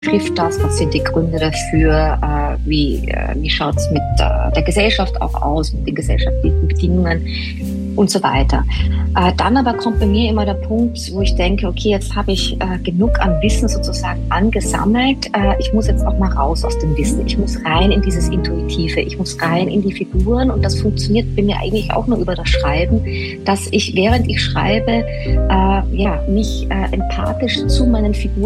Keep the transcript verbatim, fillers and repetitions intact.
trifft das? Was sind die Gründe dafür? Äh, wie äh, wie schaut es mit äh, der Gesellschaft auch aus, mit den gesellschaftlichen Bedingungen und so weiter. Äh, dann aber kommt bei mir immer der Punkt, wo ich denke, okay, jetzt habe ich äh, genug an Wissen sozusagen angesammelt. Äh, ich muss jetzt auch mal raus aus dem Wissen. Ich muss rein in dieses Intuitive. Ich muss rein in die Figuren. Und das funktioniert bei mir eigentlich auch nur über das Schreiben, dass ich, während ich schreibe, äh, ja, mich äh, empathisch zu meinen Figuren